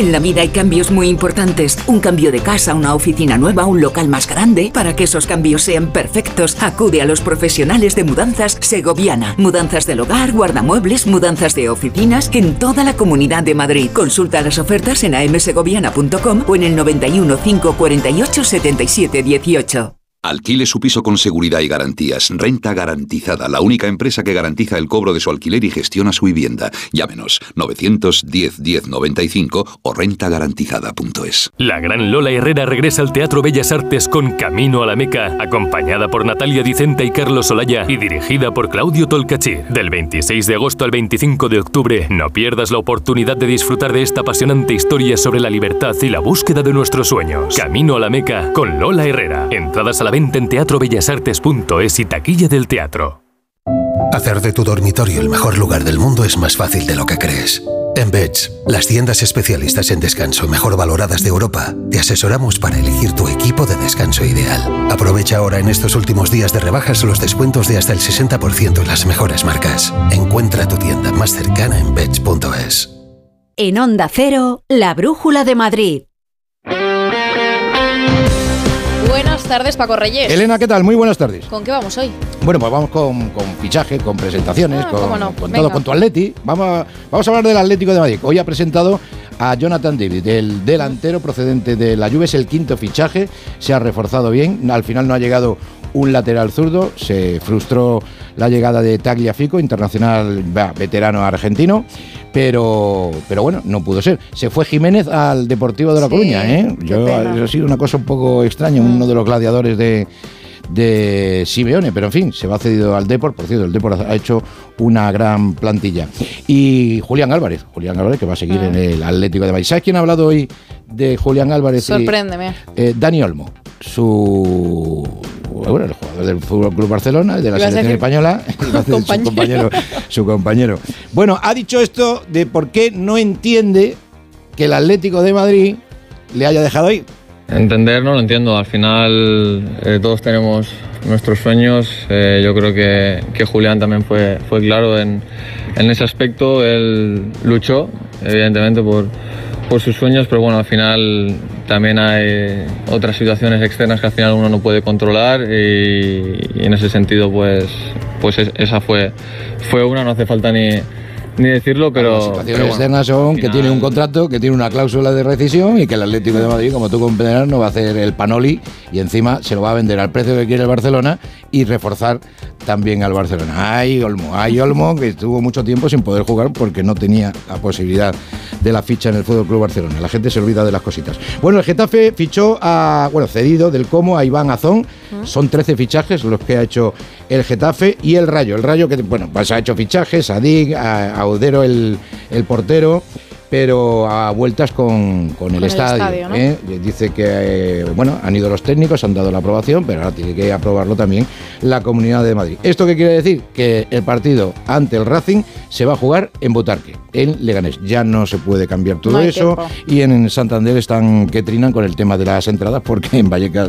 En la vida hay cambios muy importantes. Un cambio de casa, una oficina nueva, un local más grande. Para que esos cambios sean perfectos, acude a los profesionales de Mudanzas Segoviana. Mudanzas del hogar, guardamuebles, mudanzas de oficinas en toda la Comunidad de Madrid. Consulta las ofertas en amsegoviana.com o en el 91 548 77 18. Alquile su piso con seguridad y garantías. Renta Garantizada, la única empresa que garantiza el cobro de su alquiler y gestiona su vivienda. Llámenos 910 1095 o rentagarantizada.es. La gran Lola Herrera regresa al Teatro Bellas Artes con Camino a la Meca, acompañada por Natalia Dicenta y Carlos Olaya y dirigida por Claudio Tolcachir. Del 26 de agosto al 25 de octubre, no pierdas la oportunidad de disfrutar de esta apasionante historia sobre la libertad y la búsqueda de nuestros sueños. Camino a la Meca con Lola Herrera. Entradas a la venta en teatrobellasartes.es y taquilla del teatro. Hacer de tu dormitorio el mejor lugar del mundo es más fácil de lo que crees. En Beds, las tiendas especialistas en descanso mejor valoradas de Europa, te asesoramos para elegir tu equipo de descanso ideal. Aprovecha ahora en estos últimos días de rebajas los descuentos de hasta el 60% en las mejores marcas. Encuentra tu tienda más cercana en beds.es. En Onda Cero, La Brújula de Madrid. Buenas tardes, Paco Reyes. Elena, ¿qué tal? Muy buenas tardes. ¿Con qué vamos hoy? Bueno, pues vamos con fichaje, con presentaciones, con Venga. todo, con tu Atleti. Vamos a hablar del Atlético de Madrid. Hoy ha presentado a Jonathan David, el delantero procedente de la Juve. Es el quinto fichaje, se ha reforzado bien. Al final no ha llegado un lateral zurdo, se frustró la llegada de Tagliafico, internacional veterano argentino, pero bueno, no pudo ser. Se fue Jiménez al Deportivo de La Coruña, ¿eh? Ha sido una cosa un poco extraña, uno de los gladiadores de Simeone, pero en fin, se va cedido al Depor. Por cierto, el Depor ha hecho una gran plantilla. Y Julián Álvarez, que va a seguir en el Atlético de Madrid. ¿Sabes quién ha hablado hoy de Julián Álvarez? Sorpréndeme. Dani Olmo, el jugador del Fútbol Club Barcelona, de la selección española, su compañero. Bueno, ha dicho esto de por qué no entiende que el Atlético de Madrid le haya dejado ir. Entender no lo entiendo, al final todos tenemos nuestros sueños. Yo creo que Julián también fue claro en ese aspecto. Él luchó evidentemente por sus sueños, pero bueno, al final también hay otras situaciones externas que al final uno no puede controlar y en ese sentido pues esa fue una, no hace falta ni decirlo, pero las situaciones externas son que tiene un contrato, que tiene una cláusula de rescisión y que el Atlético de Madrid, como tú comprenderás, no va a hacer el panoli y encima se lo va a vender al precio que quiere el Barcelona y reforzar también al Barcelona. Hay Olmo, que estuvo mucho tiempo sin poder jugar porque no tenía la posibilidad de la ficha en el Fútbol Club Barcelona. La gente se olvida de las cositas. Bueno, el Getafe fichó cedido del Como a Iván Azón. Son 13 fichajes los que ha hecho el Getafe y el Rayo. El Rayo que, pues ha hecho fichajes, a Dick, a Audero, el portero, pero a vueltas con el estadio, ¿no? Dice que han ido los técnicos, han dado la aprobación, pero ahora tiene que aprobarlo también la Comunidad de Madrid. ¿Esto qué quiere decir? Que el partido ante el Racing se va a jugar en Butarque, en Leganés. Ya no se puede cambiar todo eso tiempo. Y en Santander están que trinan con el tema de las entradas porque en Vallecas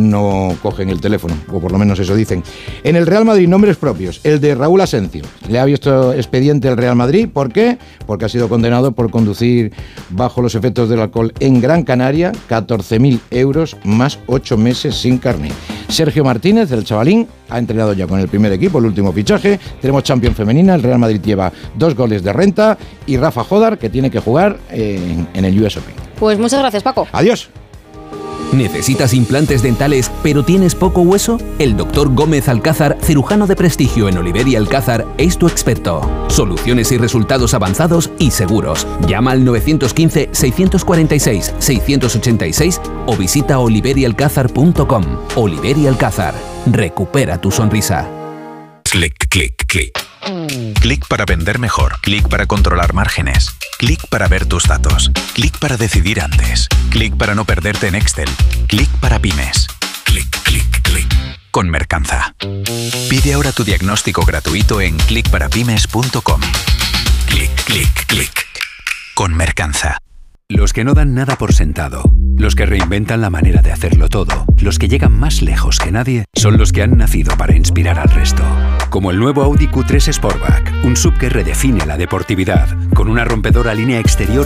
no cogen el teléfono, o por lo menos eso dicen. En el Real Madrid, nombres propios. El de Raúl Asencio. Le ha abierto expediente el Real Madrid. ¿Por qué? Porque ha sido condenado por conducir bajo los efectos del alcohol en Gran Canaria, 14.000 euros más 8 meses sin carné. Sergio Martínez, del Chavalín, ha entrenado ya con el primer equipo, el último fichaje. Tenemos Champions femenina, el Real Madrid lleva 2 goles de renta y Rafa Jodar, que tiene que jugar en el US Open. Pues muchas gracias, Paco. Adiós. ¿Necesitas implantes dentales pero tienes poco hueso? El Dr. Gómez Alcázar, cirujano de prestigio en Oliver y Alcázar, es tu experto. Soluciones y resultados avanzados y seguros. Llama al 915-646-686 o visita oliverialcázar.com. Oliver y Alcázar. Recupera tu sonrisa. Clic, clic, clic. Clic para vender mejor. Clic para controlar márgenes. Clic para ver tus datos. Clic para decidir antes. Clic para no perderte en Excel. Clic para pymes. Clic, clic, clic. Con Mercanza. Pide ahora tu diagnóstico gratuito en clicparapymes.com. Clic, clic, clic. Con Mercanza. Los que no dan nada por sentado, los que reinventan la manera de hacerlo todo, los que llegan más lejos que nadie, son los que han nacido para inspirar al resto. Como el nuevo Audi Q3 Sportback, un SUV que redefine la deportividad, con una rompedora línea exterior